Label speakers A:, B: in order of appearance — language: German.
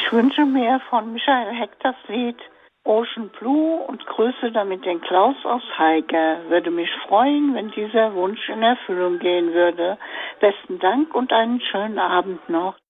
A: Ich wünsche mir von Michael Heck das Lied Ocean Blue und grüße damit den Klaus aus Heige. Würde mich freuen, wenn dieser Wunsch in Erfüllung gehen würde. Besten Dank und einen schönen Abend noch.